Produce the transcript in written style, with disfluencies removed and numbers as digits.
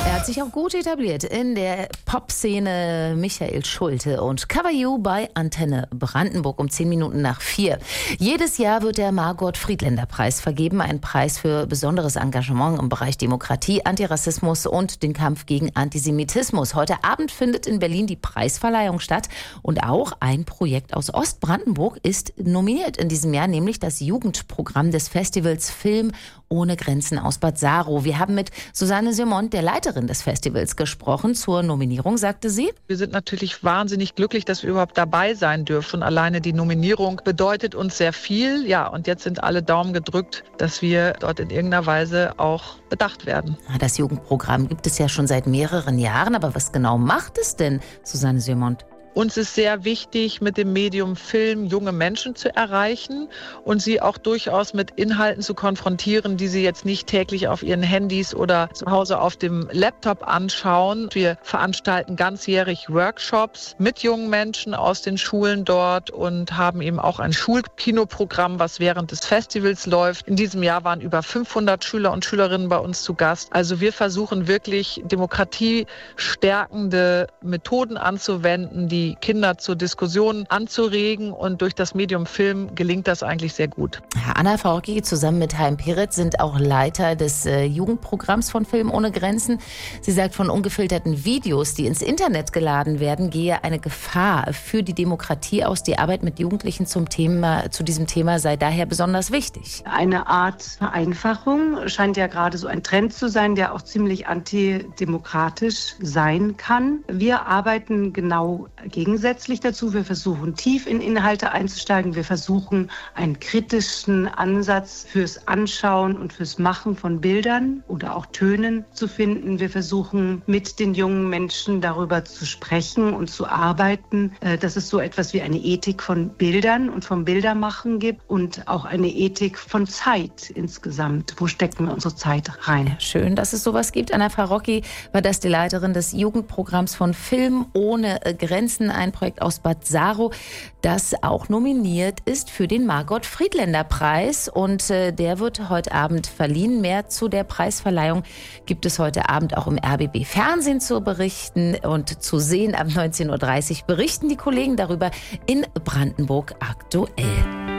Er hat sich auch gut etabliert in der Popszene. Michael Schulte und Cover You bei Antenne Brandenburg um 4:10. Jedes Jahr wird der Margot-Friedländer-Preis vergeben. Ein Preis für besonderes Engagement im Bereich Demokratie, Antirassismus und den Kampf gegen Antisemitismus. Heute Abend findet in Berlin die Preisverleihung statt. Und auch ein Projekt aus Ostbrandenburg ist nominiert in diesem Jahr, nämlich das Jugendprogramm des Festivals Film ohne Grenzen aus Bad Saro. Wir haben mit Susanne Simon, der Leiterin des Festivals, gesprochen. Zur Nominierung sagte sie: Wir sind natürlich wahnsinnig glücklich, dass wir überhaupt dabei sein dürfen. Alleine die Nominierung bedeutet uns sehr viel. Ja, und jetzt sind alle Daumen gedrückt, dass wir dort in irgendeiner Weise auch bedacht werden. Das Jugendprogramm gibt es ja schon seit mehreren Jahren. Aber was genau macht es denn, Susanne Simon? Uns ist sehr wichtig, mit dem Medium Film junge Menschen zu erreichen und sie auch durchaus mit Inhalten zu konfrontieren, die sie jetzt nicht täglich auf ihren Handys oder zu Hause auf dem Laptop anschauen. Wir veranstalten ganzjährig Workshops mit jungen Menschen aus den Schulen dort und haben eben auch ein Schulkinoprogramm, was während des Festivals läuft. In diesem Jahr waren über 500 Schüler und Schülerinnen bei uns zu Gast. Also wir versuchen wirklich demokratiestärkende Methoden anzuwenden, die Kinder zur Diskussion anzuregen, und durch das Medium Film gelingt das eigentlich sehr gut. Anna Faorki zusammen mit Haim Peretz sind auch Leiter des Jugendprogramms von Film ohne Grenzen. Sie sagt, von ungefilterten Videos, die ins Internet geladen werden, gehe eine Gefahr für die Demokratie aus. Die Arbeit mit Jugendlichen zu diesem Thema sei daher besonders wichtig. Eine Art Vereinfachung scheint ja gerade so ein Trend zu sein, der auch ziemlich antidemokratisch sein kann. Wir arbeiten genau gegensätzlich dazu. Wir versuchen tief in Inhalte einzusteigen. Wir versuchen einen kritischen Ansatz fürs Anschauen und fürs Machen von Bildern oder auch Tönen zu finden. Wir versuchen mit den jungen Menschen darüber zu sprechen und zu arbeiten, dass es so etwas wie eine Ethik von Bildern und vom Bildermachen gibt und auch eine Ethik von Zeit insgesamt. Wo stecken wir unsere Zeit rein? Schön, dass es sowas gibt. Anna Faorki war das, die Leiterin des Jugendprogramms von Film ohne Grenzen, ein Projekt aus Bad Saro, das auch nominiert ist für den Margot-Friedländer-Preis. Und der wird heute Abend verliehen. Mehr zu der Preisverleihung gibt es heute Abend auch im RBB Fernsehen zu berichten und zu sehen. Ab 19:30 Uhr berichten die Kollegen darüber in Brandenburg aktuell.